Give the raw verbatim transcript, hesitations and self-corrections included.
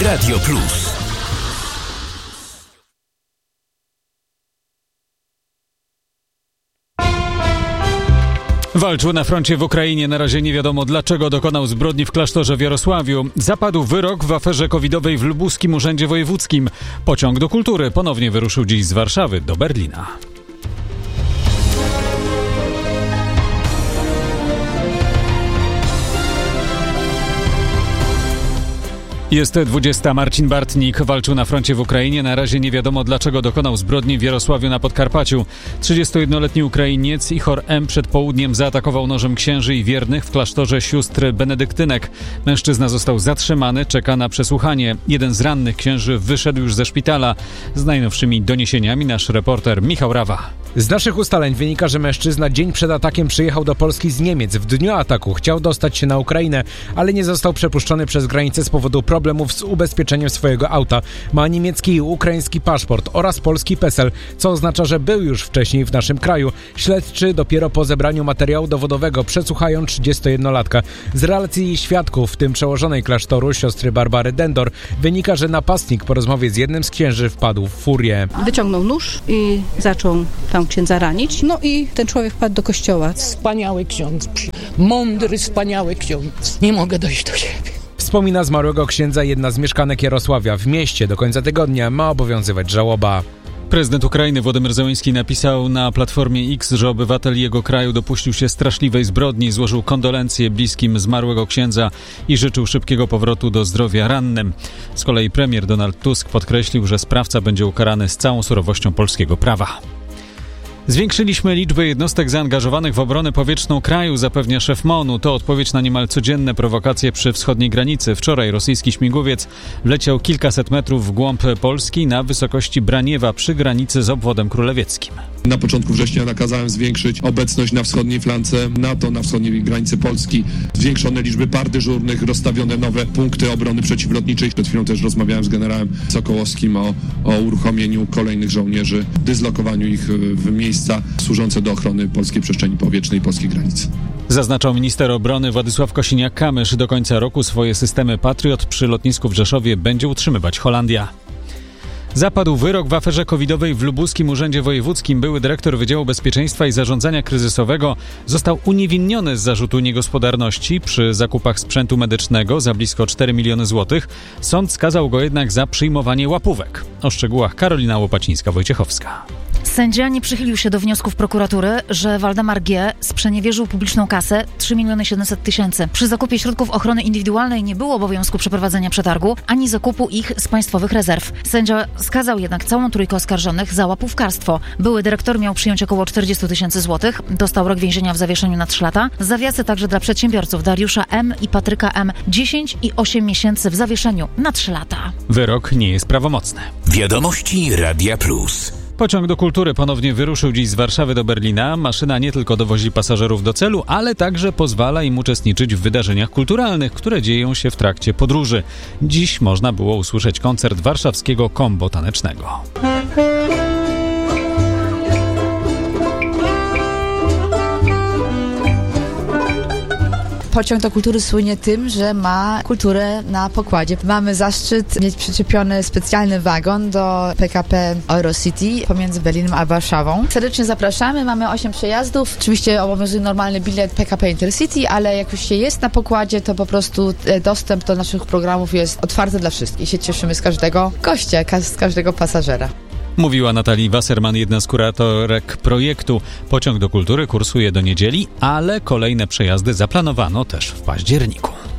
Radio Plus. Walczył na froncie w Ukrainie. Na razie nie wiadomo, dlaczego dokonał zbrodni w klasztorze w Jarosławiu. Zapadł wyrok w aferze covidowej w Lubuskim Urzędzie Wojewódzkim. Pociąg do kultury ponownie wyruszył dziś z Warszawy do Berlina. Jest dwudziesta. Marcin Bartnik walczył na froncie w Ukrainie. Na razie nie wiadomo, dlaczego dokonał zbrodni w Jarosławiu na Podkarpaciu. trzydziestojednoletni Ukrainiec Ichor M. przed południem zaatakował nożem księży i wiernych w klasztorze sióstr benedyktynek. Mężczyzna został zatrzymany, czeka na przesłuchanie. Jeden z rannych księży wyszedł już ze szpitala. Z najnowszymi doniesieniami nasz reporter Michał Rawa. Z naszych ustaleń wynika, że mężczyzna dzień przed atakiem przyjechał do Polski z Niemiec. W dniu ataku chciał dostać się na Ukrainę, ale nie został przepuszczony przez granicę z powodu problemów z ubezpieczeniem swojego auta. Ma niemiecki i ukraiński paszport oraz polski PESEL, co oznacza, że był już wcześniej w naszym kraju. Śledczy dopiero po zebraniu materiału dowodowego przesłuchają trzydziestojednolatka. Z relacji świadków, w tym przełożonej klasztoru siostry Barbary Dendor, wynika, że napastnik po rozmowie z jednym z księży wpadł w furię. Wyciągnął nóż i zaczął tam księdza ranić. No i ten człowiek wpadł do kościoła. Wspaniały ksiądz, mądry, wspaniały ksiądz. Nie mogę dojść do siebie. Wspomina zmarłego księdza jedna z mieszkanek Jarosławia. W mieście do końca tygodnia ma obowiązywać żałoba. Prezydent Ukrainy Władimir Zełenski napisał na Platformie X, że obywatel jego kraju dopuścił się straszliwej zbrodni, złożył kondolencje bliskim zmarłego księdza i życzył szybkiego powrotu do zdrowia rannym. Z kolei premier Donald Tusk podkreślił, że sprawca będzie ukarany z całą surowością polskiego prawa. Zwiększyliśmy liczbę jednostek zaangażowanych w obronę powietrzną kraju, zapewnia szef M O N-u. To odpowiedź na niemal codzienne prowokacje przy wschodniej granicy. Wczoraj rosyjski śmigłowiec wleciał kilkaset metrów w głąb Polski na wysokości Braniewa przy granicy z obwodem królewieckim. Na początku września nakazałem zwiększyć obecność na wschodniej flance NATO, na wschodniej granicy Polski. Zwiększone liczby par dyżurnych, rozstawione nowe punkty obrony przeciwlotniczej. Przed chwilą też rozmawiałem z generałem Sokołowskim o, o uruchomieniu kolejnych żołnierzy, dyslokowaniu ich w miejsca służące do ochrony polskiej przestrzeni powietrznej i polskich granic. Zaznaczał minister obrony Władysław Kosiniak-Kamysz. Do końca roku swoje systemy Patriot przy lotnisku w Rzeszowie będzie utrzymywać Holandia. Zapadł wyrok w aferze covidowej w Lubuskim Urzędzie Wojewódzkim. Były dyrektor Wydziału Bezpieczeństwa i Zarządzania Kryzysowego został uniewinniony z zarzutu niegospodarności przy zakupach sprzętu medycznego za blisko cztery miliony złotych. Sąd skazał go jednak za przyjmowanie łapówek. O szczegółach Karolina Łopacińska-Wojciechowska. Sędzia nie przychylił się do wniosków prokuratury, że Waldemar G. sprzeniewierzył publiczną kasę trzy miliony siedemset tysięcy. Przy zakupie środków ochrony indywidualnej nie było obowiązku przeprowadzenia przetargu, ani zakupu ich z państwowych rezerw. Sędzia skazał jednak całą trójkę oskarżonych za łapówkarstwo. Były dyrektor miał przyjąć około czterdzieści tysięcy złotych, dostał rok więzienia w zawieszeniu na trzy lata. Zawiasy także dla przedsiębiorców Dariusza M. i Patryka M. dziesięć i osiem miesięcy w zawieszeniu na trzy lata. Wyrok nie jest prawomocny. Wiadomości Radia Plus. Pociąg do kultury ponownie wyruszył dziś z Warszawy do Berlina. Maszyna nie tylko dowozi pasażerów do celu, ale także pozwala im uczestniczyć w wydarzeniach kulturalnych, które dzieją się w trakcie podróży. Dziś można było usłyszeć koncert warszawskiego kombo tanecznego. Pociąg do kultury słynie tym, że ma kulturę na pokładzie. Mamy zaszczyt mieć przyczepiony specjalny wagon do P K P Eurocity pomiędzy Berlinem a Warszawą. Serdecznie zapraszamy, mamy osiem przejazdów. Oczywiście obowiązuje normalny bilet P K P Intercity, ale jak już się jest na pokładzie, to po prostu dostęp do naszych programów jest otwarty dla wszystkich. I się cieszymy z każdego gościa, z każdego pasażera. Mówiła Natalii Wasserman, jedna z kuratorek projektu. Pociąg do kultury kursuje do niedzieli, ale kolejne przejazdy zaplanowano też w październiku.